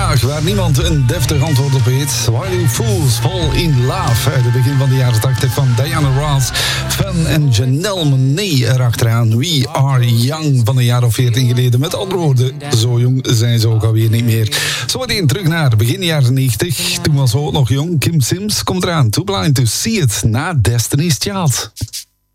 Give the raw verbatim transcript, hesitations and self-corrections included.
vraag waar niemand een deftig antwoord op weet. Why do fools fall in love? Uit het begin van de jaren tachtig van Diana Ross, Fun en Janelle Monáe erachteraan. We Are Young van een jaar of veertien geleden. Met andere woorden, zo jong zijn ze ook alweer niet meer. Zometeen terug naar begin jaren negentig. Toen was ze ook nog jong. Kim Sims komt eraan. Too Blind to See It na Destiny's Child.